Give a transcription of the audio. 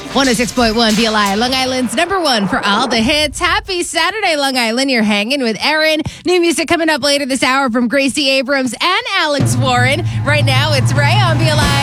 106.1 BLI, Long Island's number one for all the hits. Happy Saturday, Long Island. You're hanging with Erin. New music coming up later this hour from Gracie Abrams and Alex Warren. Right now, it's Ray on BLI.